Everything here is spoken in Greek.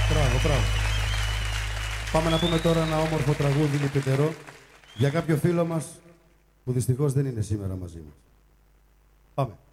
Μπράβο, μπράβο. Πάμε να πούμε τώρα ένα όμορφο τραγούδι λυπητερό για κάποιο φίλο μας που δυστυχώς δεν είναι σήμερα μαζί μας. Πάμε.